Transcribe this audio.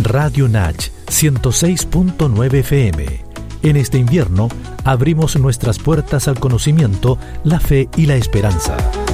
Radio Nach 106.9 FM. En este invierno abrimos nuestras puertas al conocimiento, la fe y la esperanza.